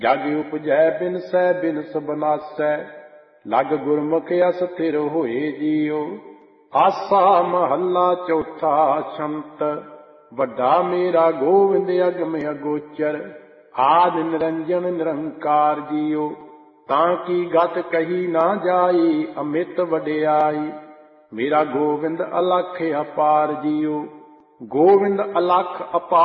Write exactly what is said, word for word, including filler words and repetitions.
जग उपजै बिन सै बिन सबनासै, लग गुरमुख अस्थिर होए जियो। आसा महला चौथा छंत, वड्डा मेरा गोविंद अगम अगोचर। आद निरंजन निरंकार जियो, तां की गत कही ना जाई अमित वडियाई। मेरा गोविंद अलख अपार जियो, गोविंद अलख अपार